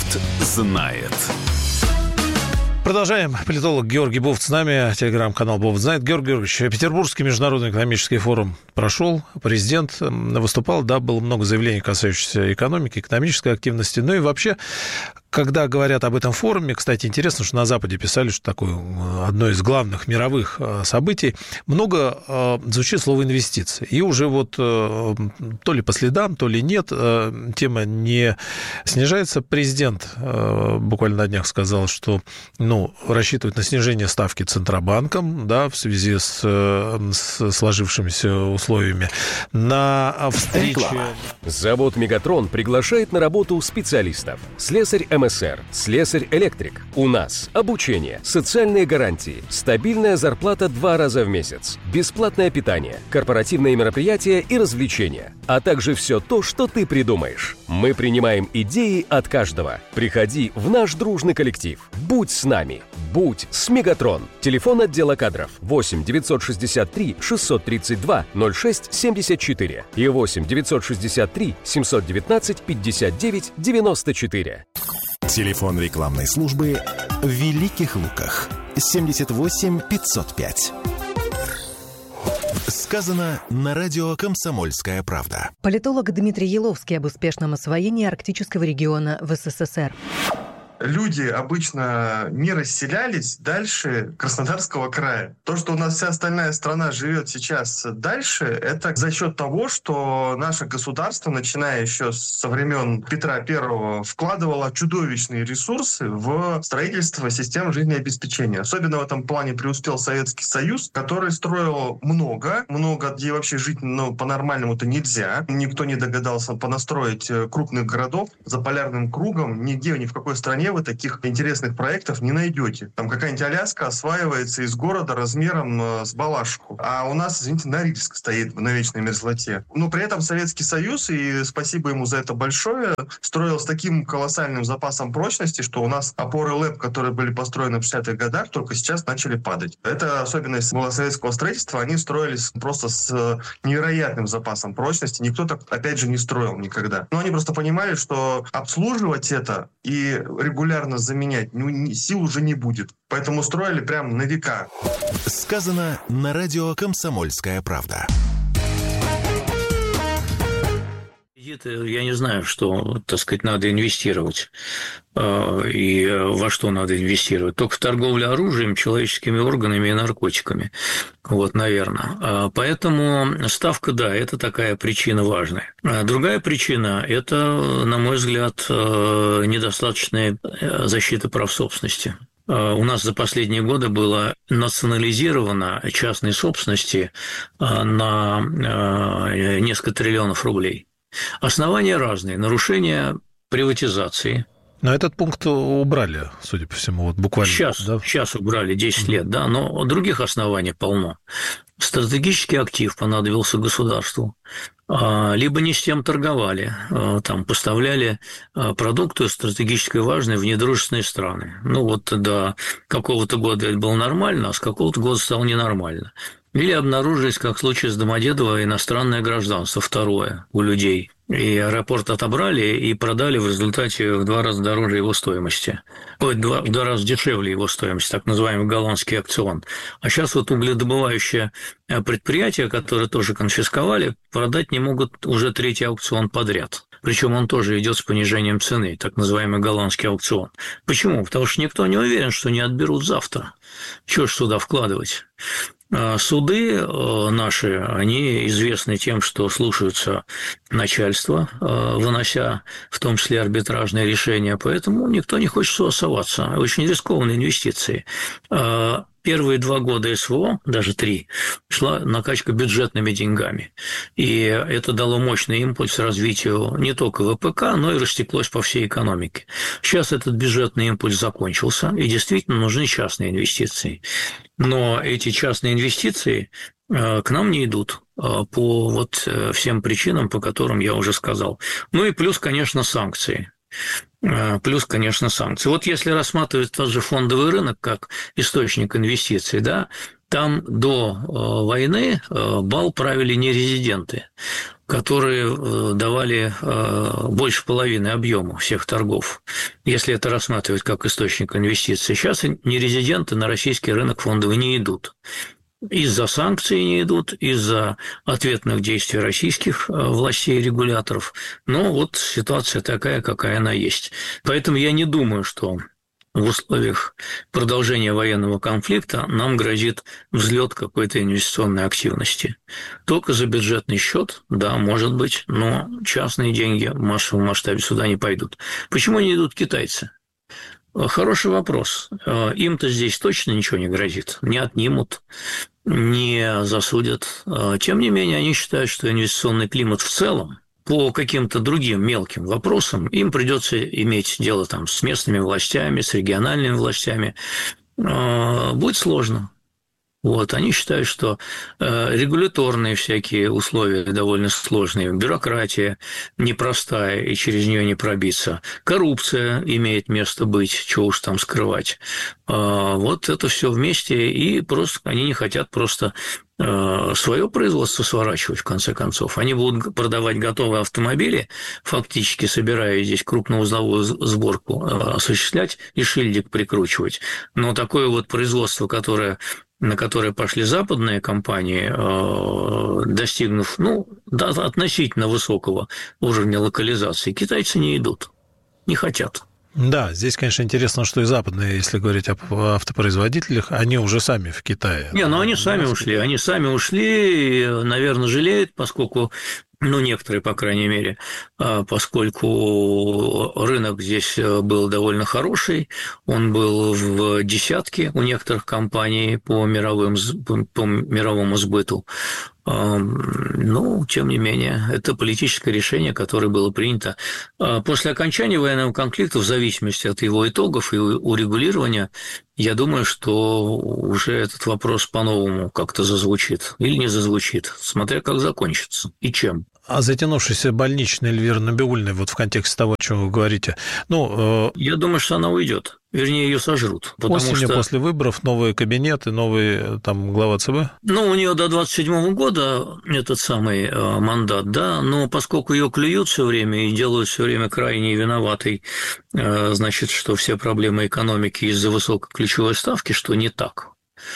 Бофт знает. Продолжаем. Политолог Георгий Бофт с нами, телеграм-канал Бофт знает. Георгий Георгиевич, Петербургский международный экономический форум прошел, президент выступал, да, было много заявлений, касающихся экономики, экономической активности, ну и вообще, когда говорят об этом форуме, кстати, интересно, что на Западе писали, что такое одно из главных мировых событий, много звучит слово инвестиции. И уже вот то ли по следам, то ли нет, тема не снижается. Президент буквально на днях сказал, что рассчитывает на снижение ставки Центробанком, да, в связи с сложившимися условиями. На встрече... Завод «Мегатрон» приглашает на работу специалистов. Слесарь МСР, слесарь-электрик. У нас обучение, социальные гарантии, стабильная зарплата 2 раза в месяц, бесплатное питание, корпоративные мероприятия и развлечения, а также все то, что ты придумаешь. Мы принимаем идеи от каждого. Приходи в наш дружный коллектив. Будь с нами. Будь с «Мегатрон». Телефон отдела кадров 8 963 632 06 74 и 8 963 719 59 94. Телефон рекламной службы в Великих Луках 78 505. Сказано на радио «Комсомольская правда». Политолог Дмитрий Еловский об успешном освоении арктического региона в СССР. Люди обычно не расселялись дальше Краснодарского края. То, что у нас вся остальная страна живет сейчас дальше, это за счет того, что наше государство, начиная еще со времен Петра I, вкладывало чудовищные ресурсы в строительство систем жизнеобеспечения. Особенно в этом плане преуспел Советский Союз, который строил много, где вообще жить по-нормальному-то нельзя. Никто не догадался понастроить крупных городов. За полярным кругом нигде, ни в какой стране вы таких интересных проектов не найдете. Там какая-нибудь Аляска осваивается из города размером с Балашиху. А у нас, извините, Норильск стоит на вечной мерзлоте. Но при этом Советский Союз, и спасибо ему за это большое, строил с таким колоссальным запасом прочности, что у нас опоры ЛЭП, которые были построены в 60-х годах, только сейчас начали падать. Это особенность была советского строительства. Они строились просто с невероятным запасом прочности. Никто так, опять же, не строил никогда. Но они просто понимали, что обслуживать это и регулярно заменять сил уже не будет. Поэтому строили прям на века. Сказано на радио «Комсомольская правда». Я не знаю, что, так сказать, надо инвестировать и во что надо инвестировать. Только в торговлю оружием, человеческими органами и наркотиками. Вот, наверное. Поэтому ставка, да, это такая причина важная. Другая причина – это, на мой взгляд, недостаточная защита прав собственности. У нас за последние годы было национализировано частной собственности на несколько триллионов рублей. Основания разные. Нарушение приватизации. Но этот пункт убрали, судя по всему, вот буквально. Сейчас убрали 10 лет, да, но других оснований полно. Стратегический актив понадобился государству. Либо не с тем торговали, там поставляли продукты стратегически важные в недружественные страны. До какого-то года это было нормально, а с какого-то года стало ненормально. Или обнаружились, как в случае с Домодедово, иностранное гражданство, второе у людей. И аэропорт отобрали и продали в результате в 2 раза дороже его стоимости. В 2 раза дешевле его стоимости, так называемый голландский аукцион. А сейчас вот угледобывающее предприятие, которое тоже конфисковали, продать не могут уже 3-й аукцион подряд. Причем он тоже идет с понижением цены, так называемый голландский аукцион. Почему? Потому что никто не уверен, что не отберут завтра. Чего ж сюда вкладывать? Суды наши, они известны тем, что слушаются начальства, вынося в том числе арбитражные решения, поэтому никто не хочет сюда соваться. Очень рискованные инвестиции. Первые 2 года СВО, даже 3, шла накачка бюджетными деньгами. И это дало мощный импульс развитию не только ВПК, но и растеклось по всей экономике. Сейчас этот бюджетный импульс закончился, и действительно нужны частные инвестиции. Но эти частные инвестиции к нам не идут по всем причинам, по которым я уже сказал. И плюс, конечно, санкции. Вот если рассматривать тот же фондовый рынок как источник инвестиций, да, Там до войны бал правили нерезиденты, которые давали больше половины объема всех торгов, если это рассматривать как источник инвестиций. Сейчас нерезиденты на российский рынок фондовый не идут. Из-за санкций не идут, из-за ответных действий российских властей и регуляторов. Но вот ситуация такая, какая она есть. Поэтому я не думаю, что в условиях продолжения военного конфликта нам грозит взлет какой-то инвестиционной активности. Только за бюджетный счет, да, может быть, но частные деньги в массовом масштабе сюда не пойдут. Почему не идут китайцы? Хороший вопрос. Им-то здесь точно ничего не грозит. Не отнимут, не засудят. Тем не менее, они считают, что инвестиционный климат в целом по каким-то другим мелким вопросам им придется иметь дело там с местными властями, с региональными властями. Будет сложно. Вот, они считают, что регуляторные всякие условия довольно сложные, бюрократия непростая, и через нее не пробиться, коррупция имеет место быть, чего уж там скрывать. Вот это все вместе, и просто они не хотят просто свое производство сворачивать, в конце концов. Они будут продавать готовые автомобили, фактически собирая здесь крупноузловую сборку, осуществлять и шильдик прикручивать. Но такое вот производство, на которые пошли западные компании, достигнув относительно высокого уровня локализации, китайцы не идут, не хотят. Да, здесь, конечно, интересно, что и западные, если говорить об автопроизводителях, они уже сами в Китае. Они сами ушли, наверное, жалеют, поскольку, некоторые, по крайней мере, поскольку рынок здесь был довольно хороший, он был в десятке у некоторых компаний по мировому сбыту. Тем не менее, это политическое решение, которое было принято. После окончания военного конфликта, в зависимости от его итогов и урегулирования, я думаю, что уже этот вопрос по-новому как-то зазвучит или не зазвучит, смотря как закончится и чем. А затянувшийся больничный Эльвира Набиуллиной, вот в контексте того, о чем вы говорите, я думаю, что она уйдет. Вернее, ее сожрут. Осенью после выборов новые кабинеты, новый глава ЦБ? У нее до 27 года этот самый мандат, да, но поскольку ее клюют все время и делают все время крайне виноватой, значит, что все проблемы экономики из-за высокой ключевой ставки, что не так.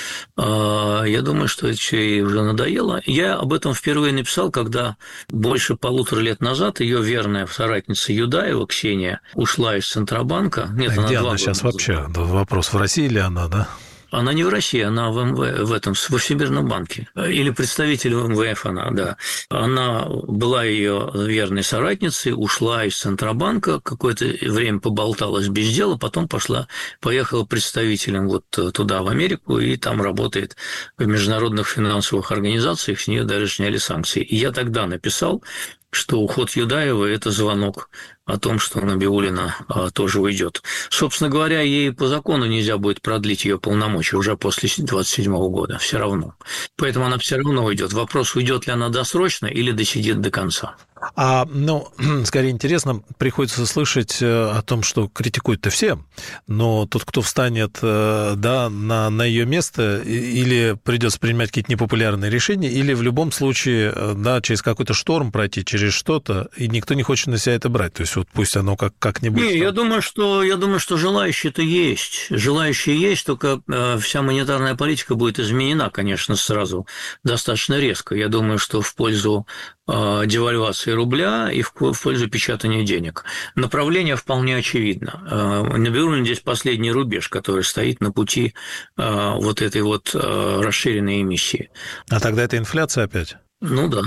Я думаю, что это ей уже надоело. Я об этом впервые написал, когда больше 1,5 лет назад ее верная соратница Юдаева, Ксения, ушла из Центробанка. Где она сейчас вообще? Вопрос, в России ли она, да? Она не в России, она в МВФ, во Всемирном банке. Или представитель МВФ она, да. Она была ее верной соратницей, ушла из Центробанка, какое-то время поболталась без дела, потом поехала представителем вот туда, в Америку, и там работает в международных финансовых организациях, с нее даже сняли санкции. И я тогда написал, что уход Юдаева – это звонок о том, что Набиуллина тоже уйдет. Собственно говоря, ей по закону нельзя будет продлить ее полномочия уже после 27 года, все равно. Поэтому она все равно уйдет. Вопрос, уйдет ли она досрочно или досидит до конца. Скорее интересно, приходится слышать о том, что критикуют-то все, но тот, кто встанет, на ее место, или придется принимать какие-то непопулярные решения, или в любом случае, через какой-то шторм пройти, через что-то, и никто не хочет на себя это брать. То есть вот пусть оно как-нибудь... Я думаю, что желающие-то есть. Желающие есть, только вся монетарная политика будет изменена, конечно, сразу достаточно резко. Я думаю, что в пользу девальвации рубля и в пользу печатания денег. Направление вполне очевидно. Набиуллина здесь последний рубеж, который стоит на пути вот этой вот расширенной эмиссии. А тогда это инфляция опять? Да.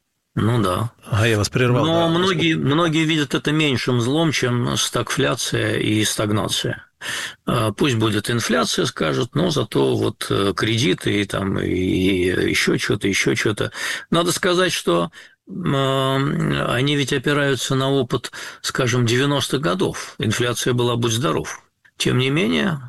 Я вас прервал. Но многие видят это меньшим злом, чем стагфляция и стагнация. Пусть будет инфляция, скажут, но зато вот кредиты и еще что-то. Надо сказать, что они ведь опираются на опыт, скажем, 90-х годов. Инфляция была «будь здоров». Тем не менее,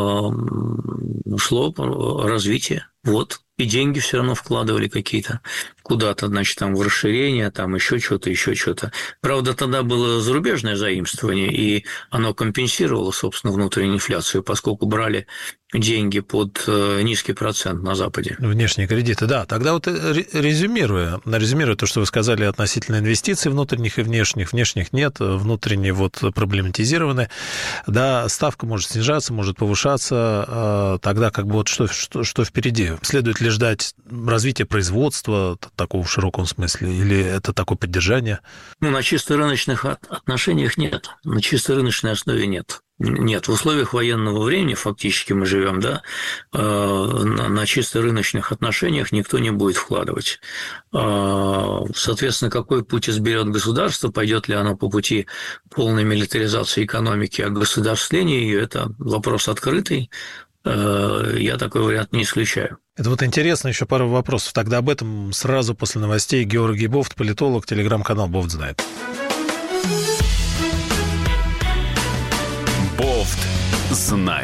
шло развитие. И деньги все равно вкладывали какие-то куда-то, в расширение, еще что-то. Правда, тогда было зарубежное заимствование, и оно компенсировало, собственно, внутреннюю инфляцию, поскольку брали деньги под низкий процент на Западе. Внешние кредиты, да. Тогда вот резюмируя то, что вы сказали относительно инвестиций внутренних и внешних. Внешних нет, внутренние вот проблематизированы. Да, ставка может снижаться, может повышаться. Тогда как бы вот что впереди? Следует ли ждать развития производства такого в широком смысле? Или это такое поддержание? На чисто рыночных отношениях нет. На чисто рыночной основе нет. Нет, в условиях военного времени фактически мы живем, да, на чисто рыночных отношениях никто не будет вкладывать. Соответственно, какой путь изберет государство, пойдет ли оно по пути полной милитаризации экономики, огосударствления ее, это вопрос открытый. Я такой вариант не исключаю. Это вот интересно, еще пару вопросов. Тогда об этом сразу после новостей. Георгий Бофт, политолог, телеграм-канал «Бофт знает». Бофт знает.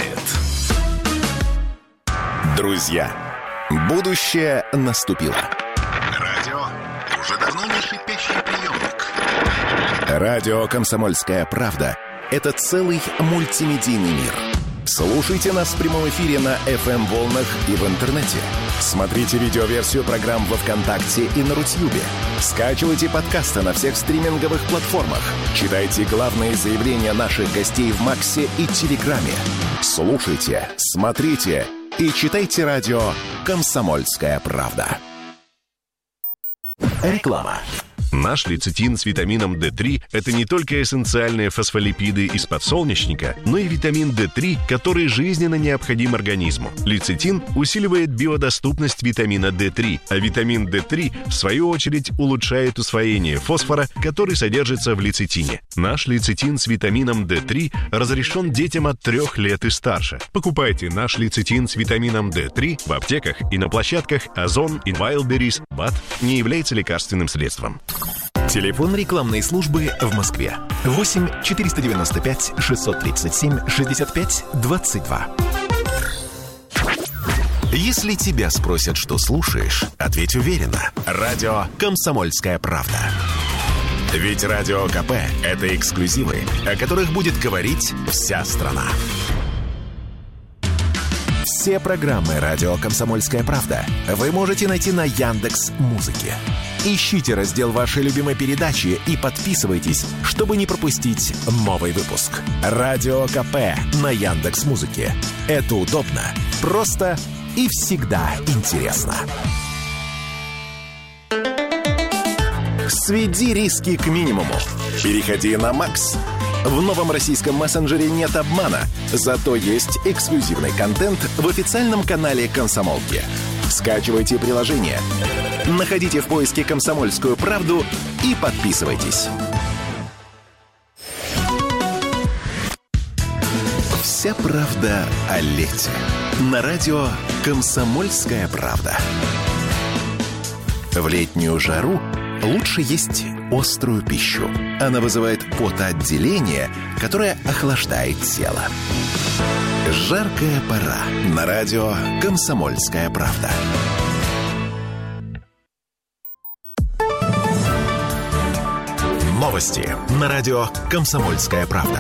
Друзья, будущее наступило. Радио уже давно не шипящий приемник. Радио «Комсомольская правда» — это целый мультимедийный мир. Слушайте нас в прямом эфире на FM-волнах и в интернете. Смотрите видеоверсию программ во ВКонтакте и на Рутьюбе. Скачивайте подкасты на всех стриминговых платформах. Читайте главные заявления наших гостей в Максе и Телеграме. Слушайте, смотрите и читайте радио «Комсомольская правда». Реклама. Наш лецитин с витамином D3 – это не только эссенциальные фосфолипиды из подсолнечника, но и витамин D3, который жизненно необходим организму. Лецитин усиливает биодоступность витамина D3, а витамин D3, в свою очередь, улучшает усвоение фосфора, который содержится в лецитине. Наш лецитин с витамином D3 разрешен детям от 3 лет и старше. Покупайте наш лецитин с витамином D3 в аптеках и на площадках Озон и Wildberries. БАД не является лекарственным средством. Телефон рекламной службы в Москве. 8 495 637 65 22. Если тебя спросят, что слушаешь, ответь уверенно. Радио «Комсомольская правда». Ведь Радио КП – это эксклюзивы, о которых будет говорить вся страна. Все программы «Радио Комсомольская правда» вы можете найти на Яндекс.Музыке. Ищите раздел вашей любимой передачи и подписывайтесь, чтобы не пропустить новый выпуск. Радио КП на Яндекс.Музыке. Это удобно, просто и всегда интересно. Сведи риски к минимуму. Переходи на Макс. В новом российском мессенджере нет обмана, зато есть эксклюзивный контент в официальном канале «Комсомолки». Скачивайте приложение, находите в поиске «Комсомольскую правду» и подписывайтесь. Вся правда о лете. На радио «Комсомольская правда». В летнюю жару лучше есть острую пищу. Она вызывает потоотделение, которое охлаждает тело. Жаркая пора. На радио «Комсомольская правда». Новости на радио «Комсомольская правда».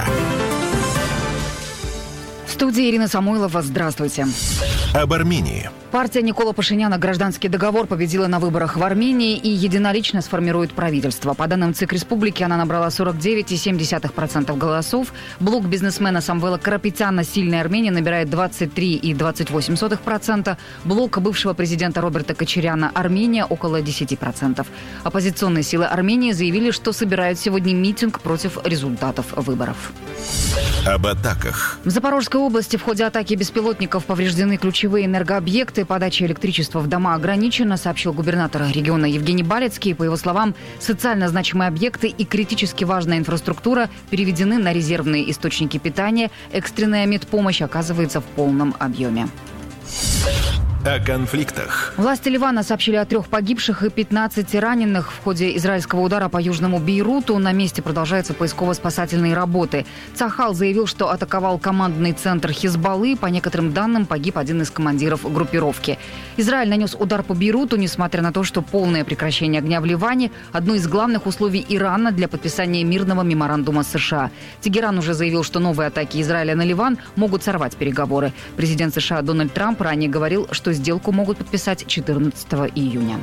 В студии Ирина Самойлова. Здравствуйте. Об Армении. Партия Никола Пашиняна «Гражданский договор» победила на выборах в Армении и единолично сформирует правительство. По данным ЦИК Республики, она набрала 49,7% голосов. Блок бизнесмена Самвела Карапетяна «Сильная Армения» набирает 23,28%. Блок бывшего президента Роберта Кочаряна «Армения» около 10%. Оппозиционные силы Армении заявили, что собирают сегодня митинг против результатов выборов. Об атаках. В Запорожской области в ходе атаки беспилотников повреждены ключевые энергообъекты. Подача электричества в дома ограничена, сообщил губернатор региона Евгений Балецкий. По его словам, социально значимые объекты и критически важная инфраструктура переведены на резервные источники питания. Экстренная медпомощь оказывается в полном объеме. О конфликтах. Власти Ливана сообщили о 3 погибших и 15 раненых в ходе израильского удара по южному Бейруту. На месте продолжаются поисково-спасательные работы. Цахал заявил, что атаковал командный центр Хизбаллы. По некоторым данным, погиб один из командиров группировки. Израиль нанес удар по Бейруту, несмотря на то, что полное прекращение огня в Ливане – одно из главных условий Ирана для подписания мирного меморандума с США. Тегеран уже заявил, что новые атаки Израиля на Ливан могут сорвать переговоры. Президент США Дональд Трамп ранее говорил, что сделку могут подписать 14 июня.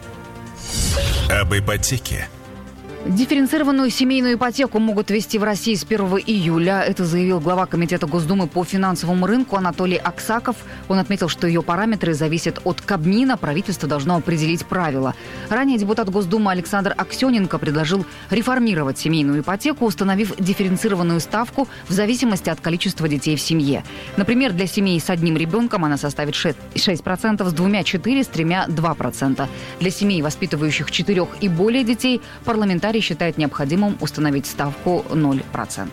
Об ипотеке. Дифференцированную семейную ипотеку могут ввести в России с 1 июля. Это заявил глава Комитета Госдумы по финансовому рынку Анатолий Аксаков. Он отметил, что ее параметры зависят от Кабмина. Правительство должно определить правила. Ранее депутат Госдумы Александр Аксененко предложил реформировать семейную ипотеку, установив дифференцированную ставку в зависимости от количества детей в семье. Например, для семей с одним ребенком она составит 6%, с двумя – 4%, с тремя – 2%. Для семей, воспитывающих 4 и более детей, парламентарий считает необходимым установить ставку 0%.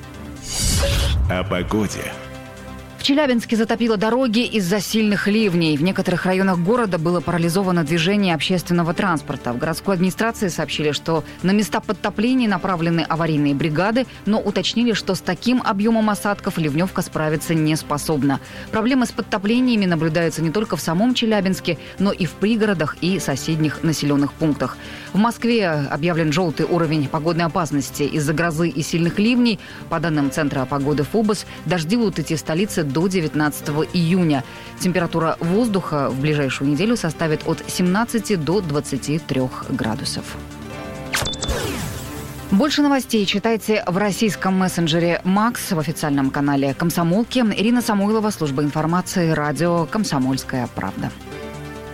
О погоде. В Челябинске затопило дороги из-за сильных ливней. В некоторых районах города было парализовано движение общественного транспорта. В городской администрации сообщили, что на места подтоплений направлены аварийные бригады, но уточнили, что с таким объемом осадков ливневка справиться не способна. Проблемы с подтоплениями наблюдаются не только в самом Челябинске, но и в пригородах и соседних населенных пунктах. В Москве объявлен желтый уровень погодной опасности из-за грозы и сильных ливней. По данным Центра погоды ФОБОС, дожди будут идти в столице до 19 июня. Температура воздуха в ближайшую неделю составит от 17 до 23 градусов. Больше новостей читайте в российском мессенджере «Макс», в официальном канале «Комсомолки». Ирина Самойлова, служба информации, радио «Комсомольская правда».